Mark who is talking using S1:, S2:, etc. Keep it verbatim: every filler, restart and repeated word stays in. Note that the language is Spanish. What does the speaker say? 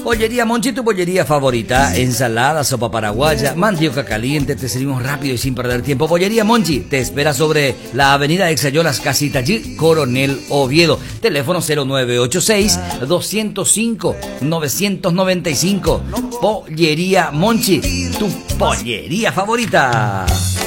S1: Pollería Monchi, tu pollería favorita. Ensalada, sopa paraguaya, mandioca caliente. Te servimos rápido y sin perder tiempo. Pollería Monchi te espera sobre la avenida Exayolas, casita allí, Coronel Oviedo. Teléfono cero nueve ocho seis, dos cero cinco, nueve nueve cinco. Pollería Monchi, tu pollería favorita.